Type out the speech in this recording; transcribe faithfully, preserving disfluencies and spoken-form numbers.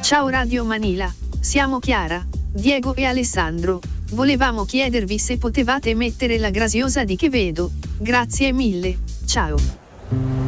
Ciao Radio Manila, siamo Chiara, Diego e Alessandro. Volevamo chiedervi se potevate mettere la graziosa di Che vedo. Grazie mille, ciao.